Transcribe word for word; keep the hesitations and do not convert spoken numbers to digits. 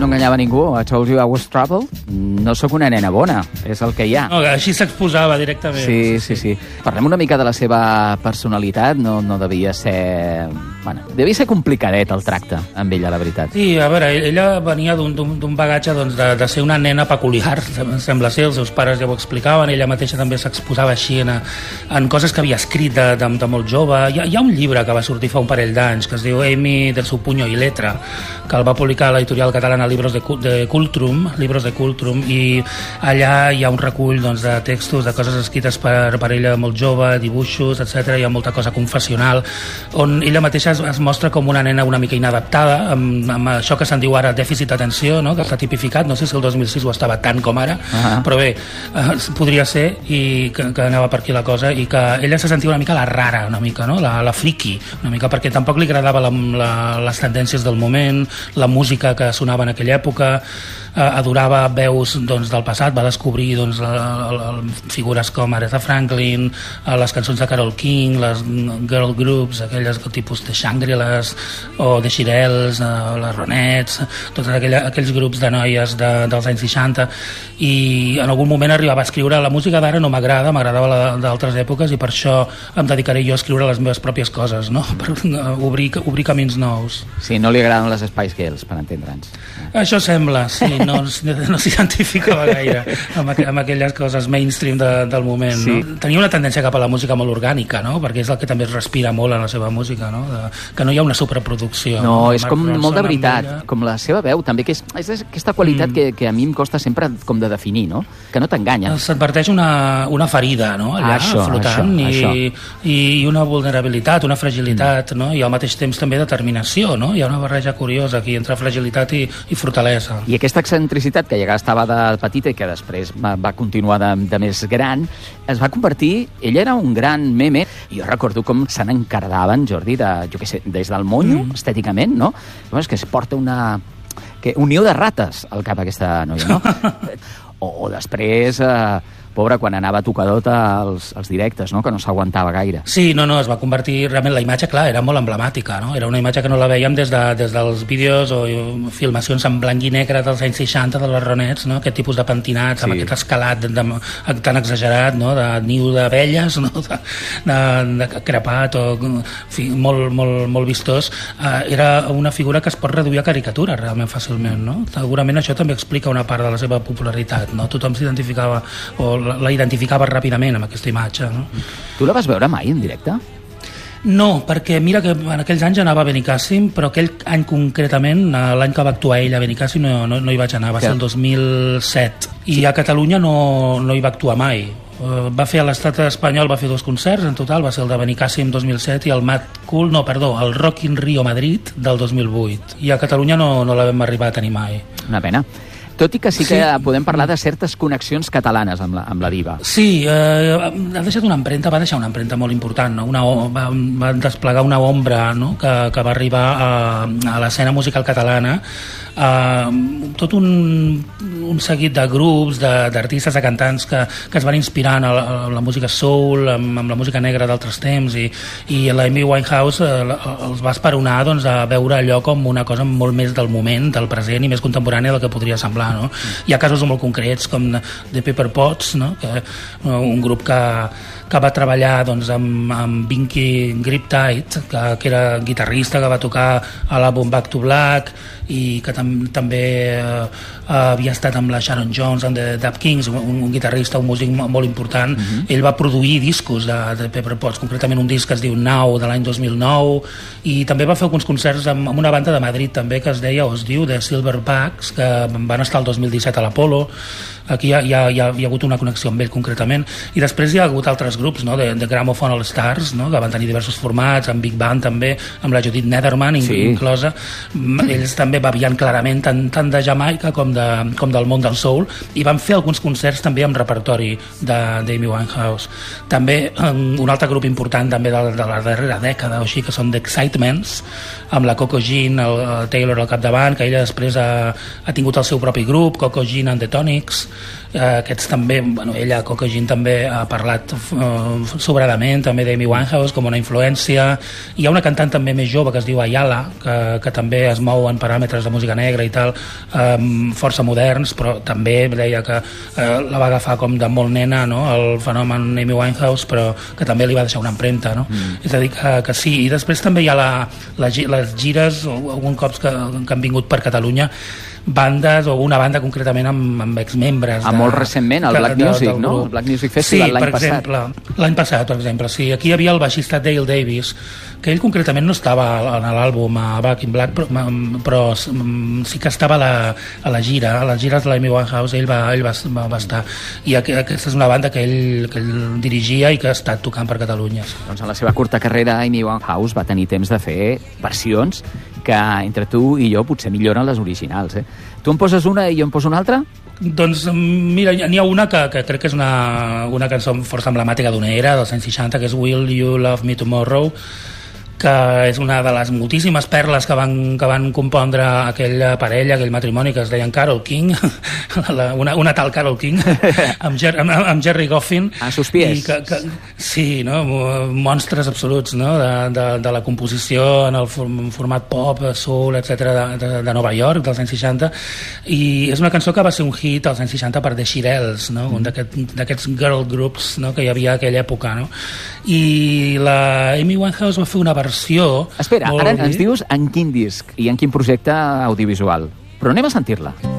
no enganyava ningú, I told you I was trouble. No sóc una nena bona, és el que hi ha. No, així s'exposava directament. Sí, sí, sí. Parlem una mica de la seva personalitat, no, no devia ser... Bueno, devia ser complicadet el tracte amb ella, la veritat. Sí, a veure, ella venia d'un bagatge doncs, de, de ser una nena peculiar, sembla ser, els seus pares ja ho explicaven, ella mateixa també s'exposava així en, en coses que havia escrit de, de, de molt jove. Hi ha, hi ha un llibre que va sortir fa un parell d'anys, que es diu Amy del su puño y letra, que el va publicar l'editorial catalana Libros de, de Cultrum, Libros de Cultrum, i allà hi ha un recull doncs, de textos, de coses escrites per, per ella molt jove, dibuixos, etcètera. Hi ha molta cosa confessional, on ella mateixa es, es mostra com una nena una mica inadaptada, amb, amb això que se'n diu ara dèficit d'atenció, no? Que està tipificat, no sé si el dos mil sis ho estava tant com ara, uh-huh. però bé, eh, podria ser, i que, que anava per aquí la cosa, i que ella se sentia una mica la rara, una mica, no? la, la friki, una mica, perquè tampoc li agradava la, la, les tendències del moment, la música que sonava en aquella època, eh, adorava veus doncs, del passat, va descobrir doncs, la, la, la, figures com Aretha Franklin, eh, les cançons de Carole King, les girl groups, aquelles tipus de Shangri-Las o de Shirelles, eh, les Ronettes, tots aquella, aquells grups de noies de, dels anys seixanta, i en algun moment arribava a escriure la música d'ara no m'agrada, m'agradava d'altres èpoques, i per això em dedicaré jo a escriure les meves pròpies coses, no? Per obrir, obrir camins nous. Sí, no li agraden les Spice Girls, per entendre'ns. Això sembla, sí, no, no s'identificava gaire amb, aqu amb aquelles coses mainstream de, del moment, sí. No? Tenia una tendència cap a la música molt orgànica, no? Perquè és el que també es respira molt en la seva música, no? De, que no hi ha una superproducció. No, és com molt de veritat, com la seva veu també, que és, és aquesta qualitat mm. que, que a mi em costa sempre com de definir, no? Que no t'enganya. S'adverteix una, una ferida, no? Allà, això, flotant, això, i, això. i una vulnerabilitat, una fragilitat, mm. no? I al mateix temps també determinació, no? Hi ha una barreja curiosa aquí entre fragilitat i, i fortalesa. I aquesta excentricitat que ja estava de petita i que després va, va continuar de, de més gran, es va convertir... Ella era un gran meme. Jo recordo com se n'encardaven, Jordi, de, jo què sé, des del monyo, mm. estèticament, no? És que es porta una... Que, unió de rates al cap aquesta noia, no? o, o després... Eh, pobra, quan anava tocadota als, als directes, no? Que no s'aguantava gaire. Sí, no, no, es va convertir... Realment la imatge, clar, era molt emblemàtica, no? Era una imatge que no la veiem des, de, des dels vídeos o filmacions en blanc i negre dels anys seixanta de les Ronettes, no? Aquest tipus de pentinats, sí. Amb aquest escalat de, de, tan exagerat, no? De niu d'abelles, no? De, de, de crepat o... En fi, molt, molt, molt vistós. Uh, era una figura que es pot reduir a caricatura realment fàcilment, no? Segurament això també explica una part de la seva popularitat, no? Tothom s'identificava o la identificava ràpidament amb aquesta imatge, no? Tu la vas veure mai en directe? No, perquè mira que en aquells anys anava a Benicàssim, però aquell any concretament, l'any que va actuar ell a Benicàssim, no, no, no hi vaig anar, va ser el dos mil set, i a Catalunya no, no hi va actuar mai. Uh, va fer a l'estat espanyol, va fer dos concerts en total, va ser el de Benicàssim dos mil set i el Mad Cool, no, perdó, el Rock in Rio Madrid del dos mil vuit, i a Catalunya no, no la vam arribar a tenir mai. Una pena. Tot i que sí que sí. Podem parlar de certes connexions catalanes amb la, amb la diva. Sí, eh, ha deixat una empremta, va deixar una empremta molt important, no? Una, va, va desplegar una ombra, no? que, que va arribar a, a l'escena musical catalana, eh, tot un, un seguit de grups, d'artistes, de, de cantants que, que es van inspirar en la, en la música soul, amb, amb la música negra d'altres temps, i, i l'Amy Winehouse eh, els va esperonar doncs, a veure allò com una cosa molt més del moment, del present i més contemporània del que podria semblar. No? Hi ha casos molt concrets com The Pepper Potts, no? Que, un grup que, que va treballar doncs, amb, amb Binky Griptide, que, que era guitarrista, que va tocar a l'àlbum Back to Black i que tam també eh, havia estat amb la Sharon Jones and the Dap Kings, un, un guitarrista, un músic molt important. Uh-huh. Ell va produir discos de, de Pepper Potts, concretament un disc que es diu Now, de l'any dos mil nou, i també va fer alguns concerts amb, amb una banda de Madrid també que es deia, o es diu, The Silverbacks, que van estar el dos mil disset a l'Apolo. Aquí hi ha, hi, ha, hi, ha, hi ha hagut una connexió amb ell concretament, i després hi ha hagut altres grups, no? de, de Gramophone All Stars, no? Que van tenir diversos formats, amb Big Band també, amb la Judith Nederman sí. inclosa. Ells també bevien clarament tant, tant de Jamaica com, de, com del món del soul, i van fer alguns concerts també amb repertori d'Amy Winehouse. També um, un altre grup important també de, de la darrera dècada o així, que són The Excitements, amb la Coco Jean, el, el Taylor al capdavant, que ella després ha, ha tingut el seu propi grup, Coco Jean and the Tonics, eh, aquests també, bueno, ella, Coco Jean, també ha parlat uh, sobradament també d'Amy Winehouse com una influència. Hi ha una cantant també més jove que es diu Ayala, que, que també es mou en paràmetres de música negra i tal, um, força moderns, però també deia que uh, la va agafar com de molt nena, no?, el fenomen Amy Winehouse, però que també li va deixar una empremta, no? Mm. És a dir, que, que sí. I després també hi ha la, la, les gires, alguns cops que, que han vingut per Catalunya, bandes, o una banda concretament amb, amb exmembres. Ah, molt recentment, el Black de, Music, de, no? El Black Music Festival, sí, l'any passat. Exemple, l'any passat, per exemple, sí. Aquí hi havia el baixista Dale Davis, que ell concretament no estava en l'àlbum a Back in Black, però, però sí que estava a la, a la gira, a les gires de l'Amy Winehouse, ell, va, ell va, va, va estar. I aquesta és una banda que ell, que ell dirigia i que ha estat tocant per Catalunya. Doncs en la seva curta carrera, Amy Winehouse va tenir temps de fer versions que entre tu i jo potser milloren les originals, eh? Tu em poses una i jo em poso una altra? Doncs mira, n'hi ha una que, que crec que és una, una cançó força emblemàtica d'una era, dels anys seixanta, que és Will You Love Me Tomorrow, que és una de les moltíssimes perles que van, que van compondre aquella parella, aquell matrimoni que es deien Carole King, una, una tal Carole King, amb, Jer, amb, amb Jerry Goffin. A sus pies. I que, que, sí, no? Monstres absoluts, no?, de, de, de la composició en el format pop, soul, etcètera, de, de, de Nova York, dels anys seixanta, i és una cançó que va ser un hit als anys seixanta per The Shirelles, no?, un d'aquests girl groups, no?, que hi havia a aquella època, no? I la Amy Winehouse va fer una versió... Espera, ara ens dius en quin disc i en quin projecte audiovisual, però anem a sentir-la.